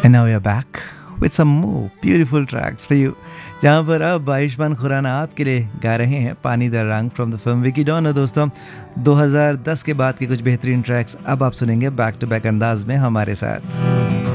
And now we are back with some more beautiful tracks for you. जहाँ पर अब आयुष्मान खुराना आपके लिए गा रहे हैं पानी दा रंग from the film Vicky don. और दोस्तों 2010 के बाद के कुछ बेहतरीन ट्रैक्स अब आप सुनेंगे बैक टू बैक अंदाज में हमारे साथ।